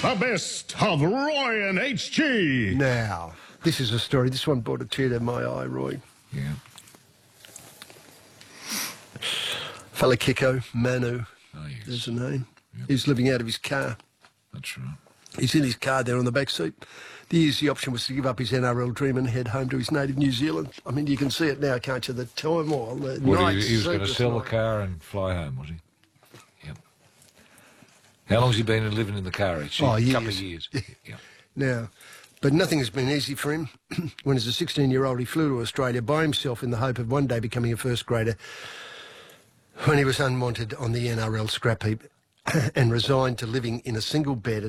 The best of Roy and HG. Now, this is a story. This one brought a tear to my eye, Roy. Yeah. Fella Kiko, Manu, Oh, yes. there's the name. Yep. He's living out of his car. That's right. He's in his car there on the back seat. The easy option was to give up his NRL dream and head home to his native New Zealand. I mean, you can see it now, can't you? The turmoil, the night. He was going to sell the car and fly home, was he? Yep. How long's he been living in the car each year? Oh, years. A couple of years. Yep. Now, but nothing has been easy for him. When as a 16-year-old he flew to Australia by himself in the hope of one day becoming a first grader, when he was unwanted on the NRL scrap heap and resigned to living in a single bed